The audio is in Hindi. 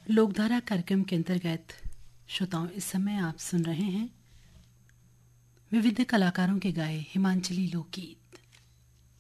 लोकधारा कार्यक्रम के अंतर्गत श्रोताओं इस समय आप सुन रहे हैं विविध कलाकारों के गाए हिमांचली लोकगीत।